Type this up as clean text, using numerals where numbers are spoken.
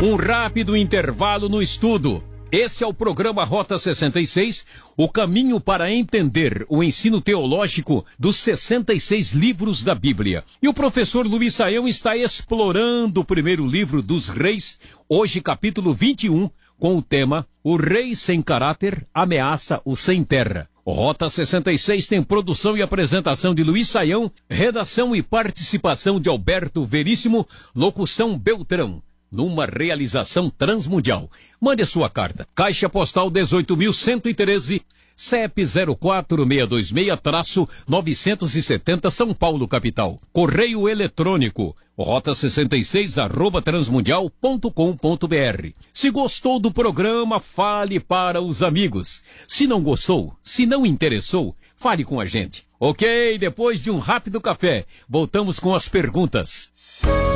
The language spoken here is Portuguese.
Um rápido intervalo no estudo. Esse é o programa Rota 66, o caminho para entender o ensino teológico dos 66 livros da Bíblia. E o professor Luiz Saião está explorando o primeiro livro dos Reis, hoje capítulo 21, com o tema O Rei Sem Caráter ameaça o Sem Terra. O Rota 66 tem produção e apresentação de Luiz Saião, redação e participação de Alberto Veríssimo, locução Beltrão. Numa realização transmundial. Mande a sua carta. Caixa Postal 18.113, CEP 04626-970 São Paulo, capital. Correio eletrônico, rota66@transmundial.com.br. Se gostou do programa, fale para os amigos. Se não gostou, se não interessou, fale com a gente. Ok, depois de um rápido café, voltamos com as perguntas.